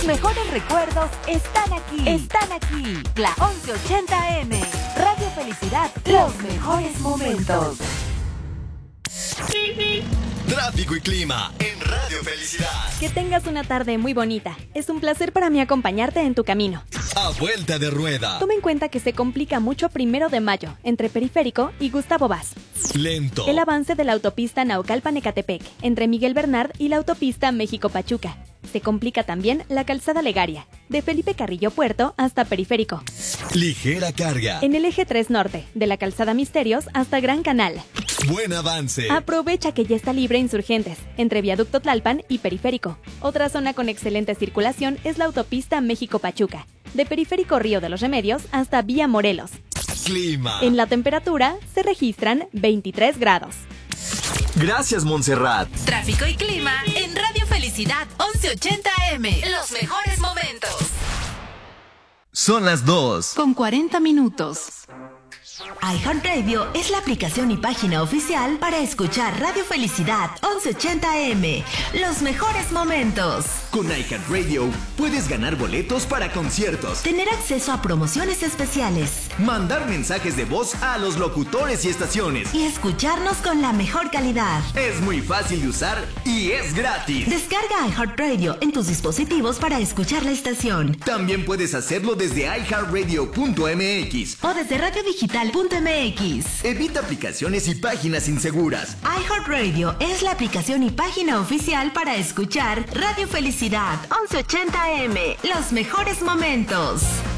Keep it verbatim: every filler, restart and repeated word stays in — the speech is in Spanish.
Tus mejores recuerdos están aquí. Están aquí. La once ochenta eme. Radio Felicidad. Los mejores momentos. Tráfico y clima en Radio Felicidad. Que tengas una tarde muy bonita. Es un placer para mí acompañarte en tu camino. A vuelta de rueda. Toma en cuenta que se complica mucho Primero de Mayo, entre Periférico y Gustavo Vaz. Lento. El avance de la autopista Naucalpan-Ecatepec, entre Miguel Bernard y la autopista México-Pachuca. Se complica también la calzada Legaria, de Felipe Carrillo Puerto hasta Periférico. Ligera carga. En el eje tres Norte, de la calzada Misterios hasta Gran Canal. Buen avance. Aprovecha que ya está libre Insurgentes, entre Viaducto Tlalpan y Periférico. Otra zona con excelente circulación es la autopista México-Pachuca, de Periférico Río de los Remedios hasta Vía Morelos. Clima. En la temperatura se registran veintitrés grados. Gracias, Montserrat. Tráfico y clima en Radio Felicidad once ochenta eme. Los mejores momentos. Son las dos. Con cuarenta minutos. iHeartRadio es la aplicación y página oficial para escuchar Radio Felicidad once ochenta eme. Los mejores momentos. Con iHeartRadio puedes ganar boletos para conciertos, Tener acceso a promociones especiales mandar mensajes de voz a los locutores y estaciones. y escucharnos con la mejor calidad. Es muy fácil de usar y es gratis. Descarga iHeartRadio en tus dispositivos para escuchar la estación También puedes hacerlo desde i heart radio punto m x. o desde radio digital punto eme equis. Evita aplicaciones y páginas inseguras. iHeartRadio es la aplicación y página oficial para escuchar Radio Felicidad once ochenta eme. Los mejores momentos.